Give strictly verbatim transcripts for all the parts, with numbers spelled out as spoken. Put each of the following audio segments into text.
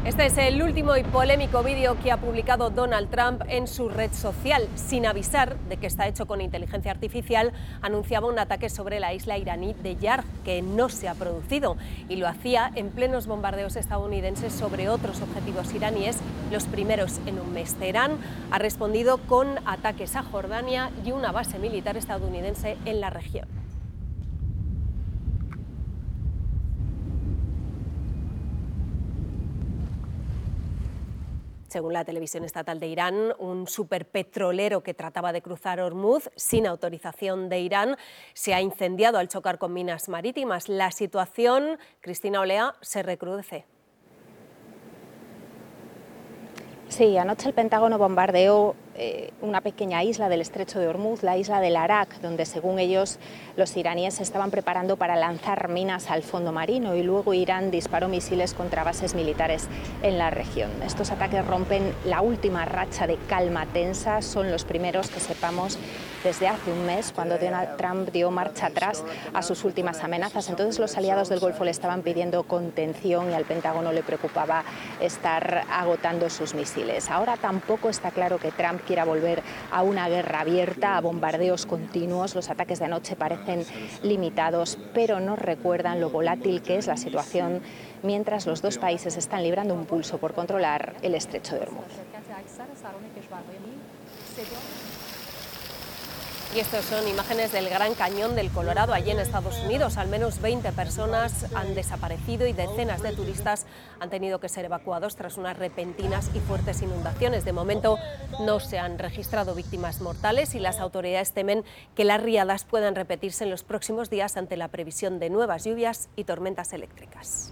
Este es el último y polémico vídeo que ha publicado Donald Trump en su red social. Sin avisar de que está hecho con inteligencia artificial, anunciaba un ataque sobre la isla iraní de Yarg, que no se ha producido, y lo hacía en plenos bombardeos estadounidenses sobre otros objetivos iraníes, los primeros en un mes. Teherán ha respondido con ataques a Jordania y una base militar estadounidense en la región. Según la televisión estatal de Irán, un superpetrolero que trataba de cruzar Hormuz sin autorización de Irán se ha incendiado al chocar con minas marítimas. La situación, Cristina Olea, se recrudece. Sí, anoche el Pentágono bombardeó eh, una pequeña isla del estrecho de Hormuz, la isla del Arak, donde según ellos los iraníes se estaban preparando para lanzar minas al fondo marino, y luego Irán disparó misiles contra bases militares en la región. Estos ataques rompen la última racha de calma tensa, son los primeros que sepamos desde hace un mes, cuando Donald Trump dio marcha atrás a sus últimas amenazas. Entonces los aliados del Golfo le estaban pidiendo contención y al Pentágono le preocupaba estar agotando sus misiles. Ahora tampoco está claro que Trump quiera volver a una guerra abierta, a bombardeos continuos. Los ataques de anoche parecen limitados, pero nos recuerdan lo volátil que es la situación mientras los dos países están librando un pulso por controlar el estrecho de Hormuz. Y estos son imágenes del Gran Cañón del Colorado, allí en Estados Unidos. Al menos veinte personas han desaparecido y decenas de turistas han tenido que ser evacuados tras unas repentinas y fuertes inundaciones. De momento no se han registrado víctimas mortales y las autoridades temen que las riadas puedan repetirse en los próximos días ante la previsión de nuevas lluvias y tormentas eléctricas.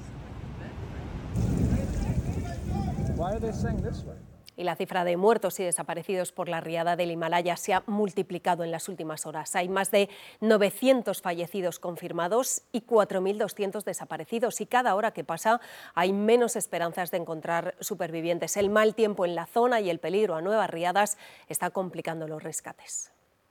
Y la cifra de muertos y desaparecidos por la riada del Himalaya se ha multiplicado en las últimas horas. Hay más de novecientos fallecidos confirmados y cuatro mil doscientos desaparecidos. Y cada hora que pasa hay menos esperanzas de encontrar supervivientes. El mal tiempo en la zona y el peligro a nuevas riadas está complicando los rescates.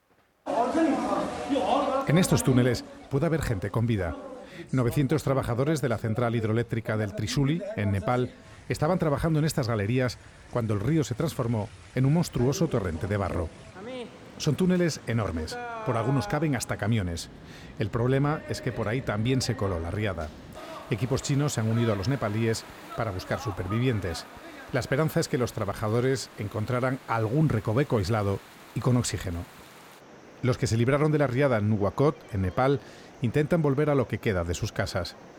En estos túneles puede haber gente con vida. novecientos trabajadores de la central hidroeléctrica del Trishuli, en Nepal, estaban trabajando en estas galerías cuando el río se transformó en un monstruoso torrente de barro. Son túneles enormes, por algunos caben hasta camiones. El problema es que por ahí también se coló la riada. Equipos chinos se han unido a los nepalíes para buscar supervivientes. La esperanza es que los trabajadores encontraran algún recoveco aislado y con oxígeno. Los que se libraron de la riada en Nuwakot, en Nepal, intentan volver a lo que queda de sus casas.